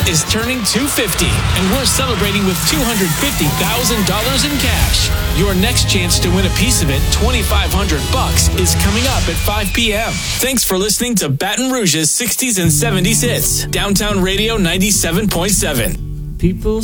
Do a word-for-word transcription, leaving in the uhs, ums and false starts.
is turning two hundred fifty, and we're celebrating with two hundred fifty thousand dollars in cash. Your next chance to win a piece of it, twenty-five hundred bucks, is coming up at five p.m. Thanks for listening to Baton Rouge's sixties and seventies hits. Downtown Radio ninety-seven point seven. People